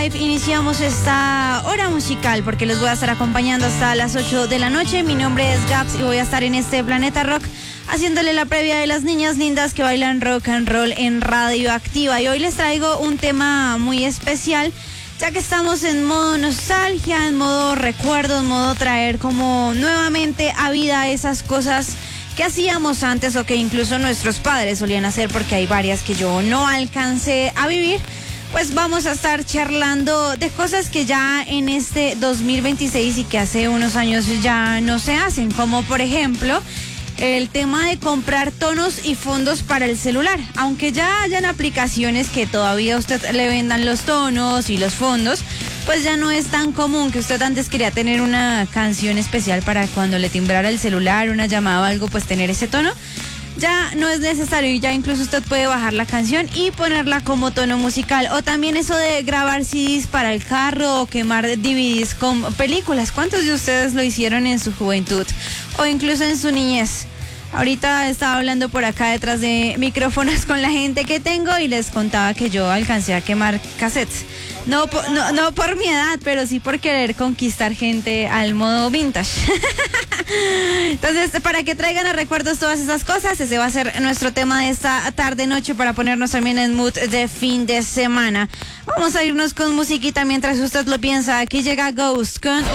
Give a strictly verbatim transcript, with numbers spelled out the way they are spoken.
Iniciamos esta hora musical porque los voy a estar acompañando hasta las ocho de la noche. Mi nombre es Gaps y voy a estar en este Planeta Rock haciéndole la previa de las niñas lindas que bailan rock and roll en Radio Activa. Y hoy les traigo un tema muy especial, ya que estamos en modo nostalgia, en modo recuerdo, en modo traer como nuevamente a vida esas cosas que hacíamos antes o que incluso nuestros padres solían hacer, porque hay varias que yo no alcancé a vivir. Pues vamos a estar charlando de cosas que ya en este dos mil veintiséis y que hace unos años ya no se hacen, como por ejemplo el tema de comprar tonos y fondos para el celular. Aunque ya hayan aplicaciones que todavía a usted le vendan los tonos y los fondos, pues ya no es tan común. Que usted antes quería tener una canción especial para cuando le timbrara el celular, una llamada o algo, pues tener ese tono. Ya no es necesario y ya incluso usted puede bajar la canción y ponerla como tono musical. O también eso de grabar C Ds para el carro o quemar D V Ds con películas. ¿Cuántos de ustedes lo hicieron en su juventud o incluso en su niñez? Ahorita estaba hablando por acá detrás de micrófonos con la gente que tengo y les contaba que yo alcancé a quemar cassettes. No, no, no por mi edad, pero sí por querer conquistar gente al modo vintage. Entonces, para que traigan a recuerdos todas esas cosas, ese va a ser nuestro tema de esta tarde-noche para ponernos también en mood de fin de semana. Vamos a irnos con musiquita mientras usted lo piensa. Aquí llega Ghost con...